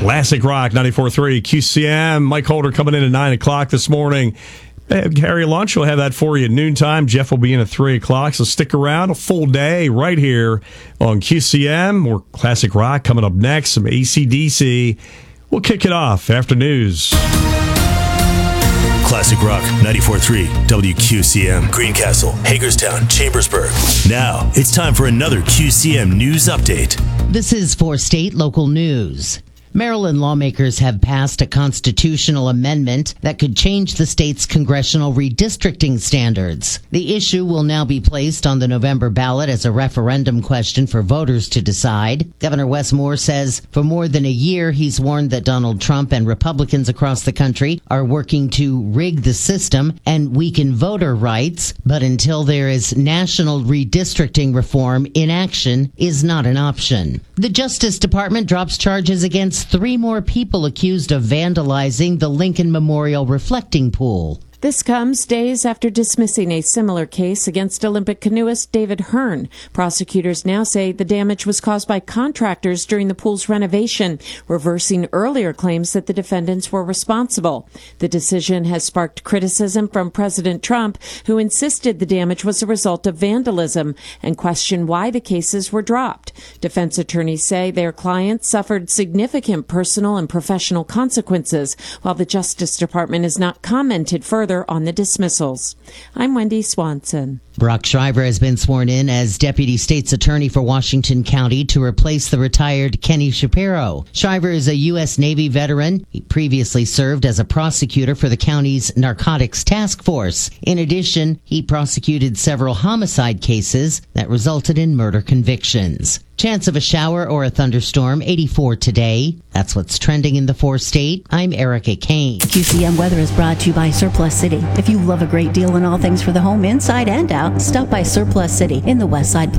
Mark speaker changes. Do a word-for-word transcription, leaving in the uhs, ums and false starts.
Speaker 1: Classic Rock ninety-four point three Q C M. Mike Holder coming in at nine o'clock this morning. Harry Lunch will have that for you at noontime. Jeff will be in at three o'clock, so stick around. A full day right here on Q C M. More Classic Rock coming up next. Some A C D C. We'll kick it off after news.
Speaker 2: Classic Rock ninety-four point three W Q C M, Greencastle, Hagerstown, Chambersburg. Now it's time for another Q C M News Update.
Speaker 3: This is for State Local News. Maryland lawmakers have passed a constitutional amendment that could change the state's congressional redistricting standards. The issue will now be placed on the November ballot as a referendum question for voters to decide. Governor Wes Moore says for more than a year he's warned that Donald Trump and Republicans across the country are working to rig the system and weaken voter rights, but until there is national redistricting reform, inaction is not an option. The Justice Department drops charges against three more people accused of vandalizing the Lincoln Memorial reflecting pool.
Speaker 4: This comes days after dismissing a similar case against Olympic canoeist David Hearn. Prosecutors now say the damage was caused by contractors during the pool's renovation, reversing earlier claims that the defendants were responsible. The decision has sparked criticism from President Trump, who insisted the damage was a result of vandalism and questioned why the cases were dropped. Defense attorneys say their clients suffered significant personal and professional consequences, while the Justice Department has not commented further on the dismissals. I'm Wendy Swanson.
Speaker 3: Brock Shriver has been sworn in as Deputy State's Attorney for Washington County to replace the retired Kenny Shapiro. Shriver is a U S Navy veteran. He previously served as a prosecutor for the county's Narcotics Task Force. In addition, he prosecuted several homicide cases that resulted in murder convictions. Chance of a shower or a thunderstorm, eighty-four today. That's what's trending in the four-state. I'm Erica Kane.
Speaker 5: Q C M weather is brought to you by Surplus City. If you love a great deal in all things for the home, inside and out, stop by Surplus City in the West Side